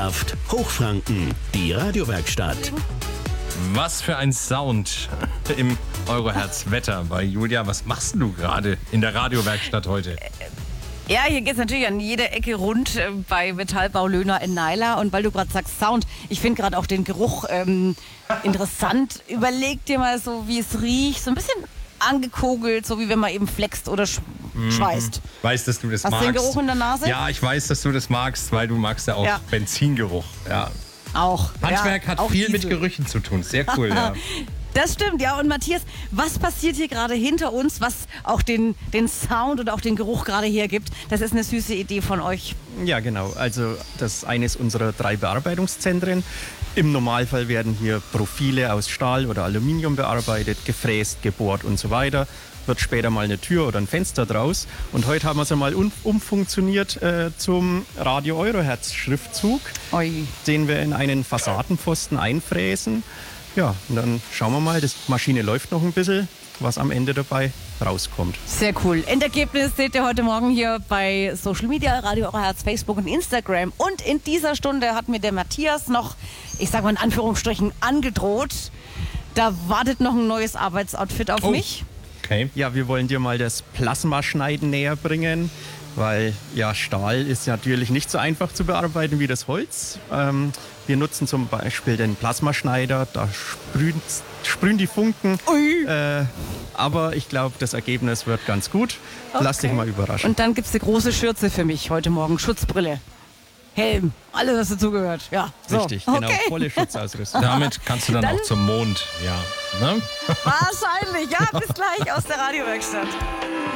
Windkraft Hochfranken, die Radiowerkstatt. Was für ein Sound im Eurohertz-Wetter bei Julia. Was machst du gerade in der Radiowerkstatt heute? Ja, hier geht es natürlich an jeder Ecke rund bei Metallbau Löhner in Naila. Und weil du gerade sagst Sound, ich finde gerade auch den Geruch interessant. Überleg dir mal so, wie es riecht. So ein bisschen angekugelt, so wie wenn man eben flext oder schweißt. Ich weiß, dass du das magst. Hast du den Geruch in der Nase? Ja, ich weiß, dass du das magst, weil du magst ja auch Benzingeruch. Ja. Auch. Handwerk hat auch viel Diesel. mit Gerüchen zu tun. Sehr cool, ja. Das stimmt, ja. Und Matthias, was passiert hier gerade hinter uns, was auch den Sound und auch den Geruch gerade hergibt? Das ist eine süße Idee von euch. Ja, genau. Also das ist eines unserer 3 Bearbeitungszentren. Im Normalfall werden hier Profile aus Stahl oder Aluminium bearbeitet, gefräst, gebohrt und so weiter. Wird später mal eine Tür oder ein Fenster draus. Und heute haben wir es einmal umfunktioniert zum Radio Eurohertz Schriftzug, den wir in einen Fassadenpfosten einfräsen. Ja, und dann schauen wir mal, die Maschine läuft noch ein bisschen, was am Ende dabei rauskommt. Sehr cool. Endergebnis seht ihr heute Morgen hier bei Social Media, Radio Eurohertz, Facebook und Instagram. Und in dieser Stunde hat mir der Matthias noch, ich sag mal in Anführungsstrichen, angedroht. Da wartet noch ein neues Arbeitsoutfit auf mich. Okay. Ja, wir wollen dir mal das Plasmaschneiden näher bringen, weil ja, Stahl ist natürlich nicht so einfach zu bearbeiten wie das Holz. Wir nutzen zum Beispiel den Plasmaschneider, da sprühen die Funken. Aber ich glaube, das Ergebnis wird ganz gut. Okay. Lass dich mal überraschen. Und dann gibt es eine große Schürze für mich heute Morgen, Schutzbrille. Helm, alles, was dazugehört. Ja, so. Richtig, genau, volle Schutzausrüstung. Damit kannst du dann auch zum Mond, ja. Ne? Wahrscheinlich, ja, bis gleich aus der Radiowerkstatt.